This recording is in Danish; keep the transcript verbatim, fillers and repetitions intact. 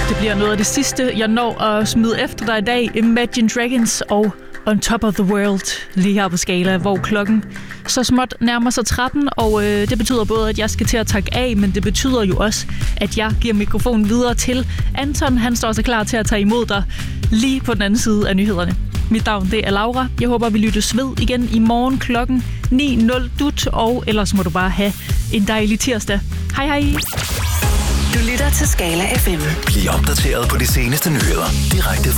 Det bliver noget af det sidste, jeg når at smide efter dig i dag. Imagine Dragons og On Top of the World lige her på Skala, hvor klokken så småt nærmer sig tretten, og øh, det betyder både, at jeg skal til at takke af, men det betyder jo også, at jeg giver mikrofonen videre til Anton. Han står så klar til at tage imod dig lige på den anden side af nyhederne. Mit navn, det er Laura. Jeg håber, vi lyttes ved igen i morgen klokken ni nul dut, og ellers må du bare have en dejlig tirsdag. Hej hej! Du lytter til Skala F M. Bliv opdateret på de seneste nyheder direkte fra